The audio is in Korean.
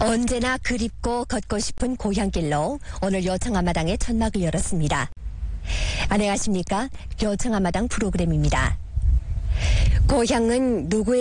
언제나 그립고 걷고 싶은 고향길로 오늘 여창한마당의 천막을 열었습니다. 안녕하십니까? 여창한마당 프로그램입니다. 고향은 누구의